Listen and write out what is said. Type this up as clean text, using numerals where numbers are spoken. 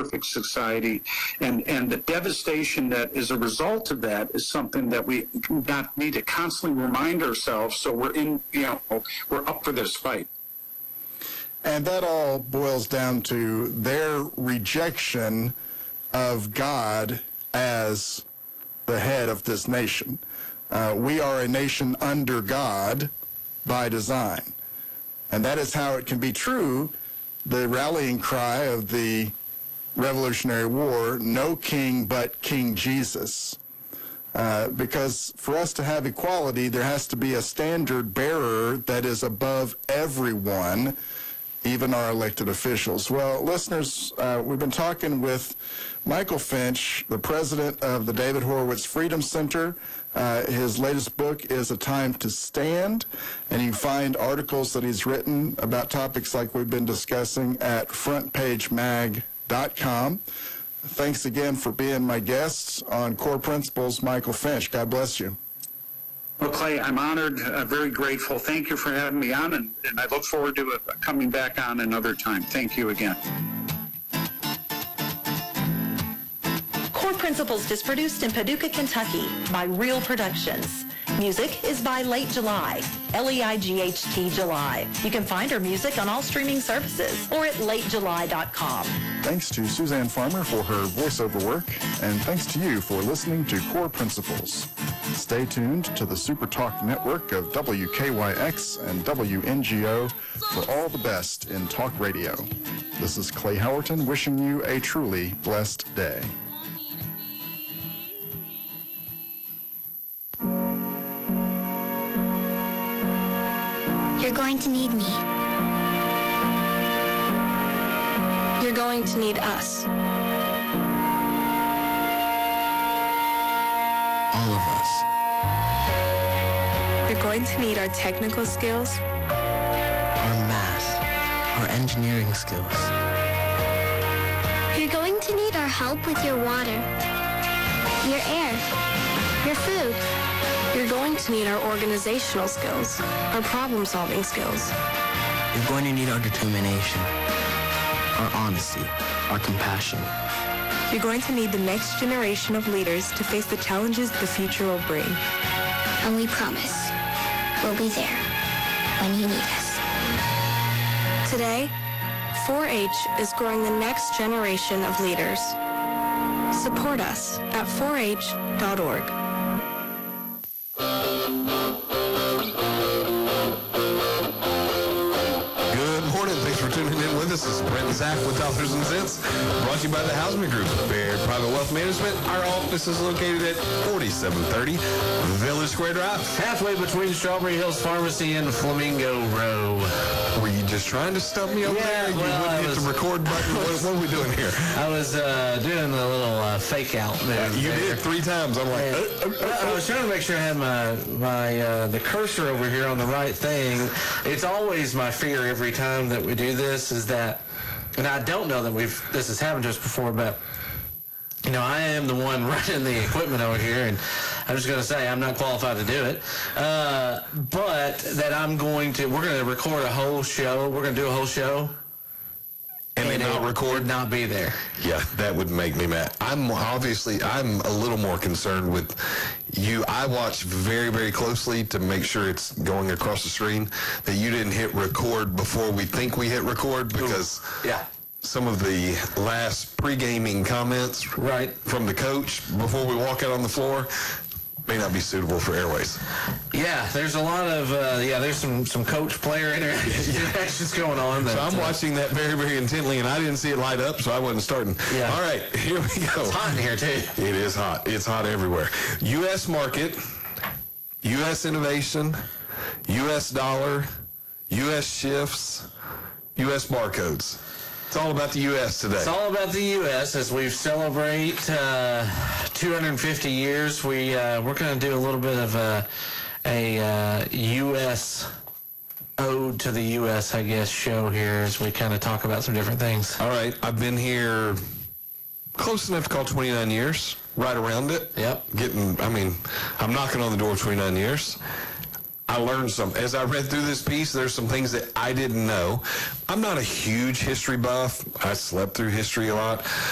perfect society, and the devastation that is a result of that is something that we need to constantly remind ourselves. So we're up for this fight. And that all boils down to their rejection of God as the head of this nation. We are a nation under God by design. And that is how it can be true, the rallying cry of the Revolutionary War, no king but King Jesus. Because for us to have equality, there has to be a standard bearer that is above everyone, even our elected officials. Well, listeners, we've been talking with Michael Finch, the president of the David Horowitz Freedom Center. His latest book is A Time to Stand, and you can find articles that he's written about topics like we've been discussing at frontpagemag.com. Thanks again for being my guest on Core Principles, Michael Finch. God bless you. Well, Clay, I'm honored, very grateful. Thank you for having me on, and I look forward to coming back on another time. Thank you again. Core Principles is produced in Paducah, Kentucky by Real Productions. Music is by Late July, L-E-I-G-H-T July. You can find her music on all streaming services or at latejuly.com. Thanks to Suzanne Farmer for her voiceover work, and thanks to you for listening to Core Principles. Stay tuned to the Super Talk network of WKYX and WNGO for all the best in talk radio. This is Clay Howerton wishing you a truly blessed day. You're going to need me. You're going to need us. All of us. You're going to need our technical skills, Our math, our engineering skills. You're going to need our help with your water, your air, your food. You're going to need our organizational skills, our problem-solving skills. You're going to need our determination, our honesty, our compassion. You're going to need the next generation of leaders to face the challenges the future will bring. And we promise we'll be there when you need us. Today, 4-H is growing the next generation of leaders. Support us at 4h.org. This is Brent and Zach with Dollars and Cents, brought to you by the Housing Group, Baird Private Wealth Management. Our office is located at 4730 Village Square Drive. Halfway between Strawberry Hills Pharmacy and Flamingo Row. Were you just trying to stump me over there? You wouldn't hit the record button? What are we doing here? I was doing a little fake out there. You did 3 times. I'm like, I was trying to make sure I had the cursor over here on the right thing. It's always my fear every time that we do this is that, and I don't know that this has happened to us before, but I am the one running the equipment over here, and I'm just going to say I'm not qualified to do it. But that we're going to record a whole show. We're going to do a whole show. And they not record? Not be there. Yeah, that would make me mad. I'm a little more concerned with you. I watch very, very closely to make sure it's going across the screen, that you didn't hit record before we think we hit record, because some of the last pre-gaming comments from the coach before we walk out on the floor may not be suitable for airways. Yeah, there's a lot of, there's some coach-player interactions going on. So I'm watching that very, very intently, and I didn't see it light up, so I wasn't starting. Yeah. All right, here we go. It's hot in here, too. It is hot. It's hot everywhere. U.S. market, U.S. innovation, U.S. dollar, U.S. shifts, U.S. barcodes. It's all about the U.S. today. It's all about the U.S. as we celebrate 250 years. We're going to do a little bit of a U.S. ode to the U.S., I guess, show here as we kind of talk about some different things. All right. I've been here close enough to call 29 years, right around it. Yep. I'm knocking on the door of 29 years. I learned some. As I read through this piece, there's some things that I didn't know. I'm not a huge history buff. I slept through history a lot.